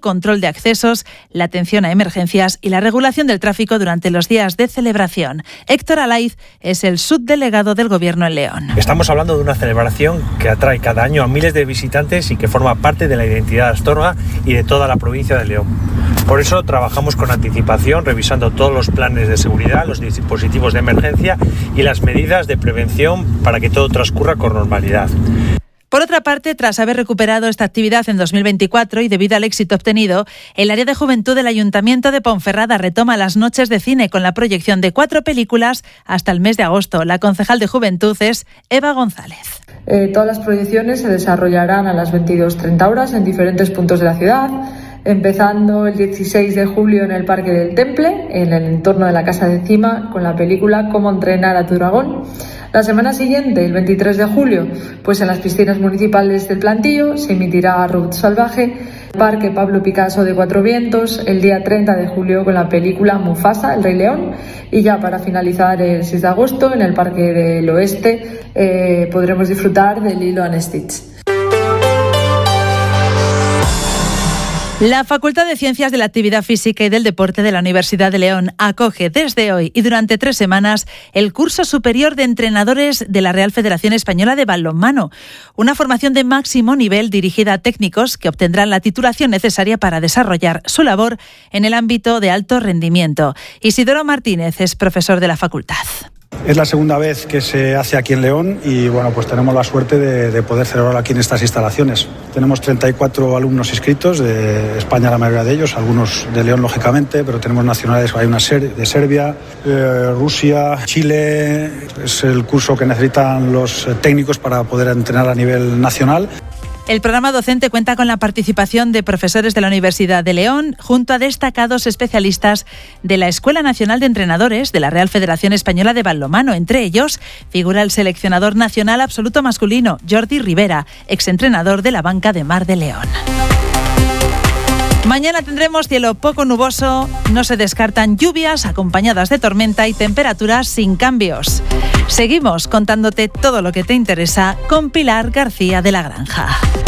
control de accesos, la atención a emergencias y la regulación del tráfico durante los días de celebración. Héctor Alaiz es el subdelegado del Gobierno en León. Estamos hablando de una celebración que atrae cada año a miles de visitantes y que forma parte de la identidad de Astorga y de toda la provincia de León. Por eso trabajamos con anticipación, revisando todos los planes de seguridad, los dispositivos de emergencia y las medidas de prevención para que todo transcurra con normalidad. Por otra parte, tras haber recuperado esta actividad en 2024 y debido al éxito obtenido, el área de juventud del Ayuntamiento de Ponferrada retoma las noches de cine con la proyección de 4 películas hasta el mes de agosto. La concejal de Juventud es Eva González. Todas las proyecciones se desarrollarán a las 22:30 horas en diferentes puntos de la ciudad, empezando el 16 de julio en el Parque del Temple, en el entorno de la Casa de Cima, con la película Cómo entrenar a tu dragón. La semana siguiente, el 23 de julio, pues en las piscinas municipales del Plantillo se emitirá Ruth Salvaje, Parque Pablo Picasso de Cuatro Vientos, el día 30 de julio con la película Mufasa, El Rey León, y ya para finalizar el 6 de agosto en el Parque del Oeste podremos disfrutar de Lilo and Stitch. La Facultad de Ciencias de la Actividad Física y del Deporte de la Universidad de León acoge desde hoy y durante 3 semanas el curso superior de entrenadores de la Real Federación Española de Balonmano, una formación de máximo nivel dirigida a técnicos que obtendrán la titulación necesaria para desarrollar su labor en el ámbito de alto rendimiento. Isidoro Martínez es profesor de la facultad. Es la segunda vez que se hace aquí en León y bueno, pues tenemos la suerte de poder celebrar aquí en estas instalaciones. Tenemos 34 alumnos inscritos, de España la mayoría de ellos, algunos de León lógicamente, pero tenemos nacionales, hay una de Serbia, Rusia, Chile. Es el curso que necesitan los técnicos para poder entrenar a nivel nacional. El programa docente cuenta con la participación de profesores de la Universidad de León, junto a destacados especialistas de la Escuela Nacional de Entrenadores de la Real Federación Española de Balonmano. Entre ellos figura el seleccionador nacional absoluto masculino, Jordi Rivera, exentrenador de la Banca de Mar de León. Mañana tendremos cielo poco nuboso, no se descartan lluvias acompañadas de tormenta y temperaturas sin cambios. Seguimos contándote todo lo que te interesa con Pilar García de la Granja.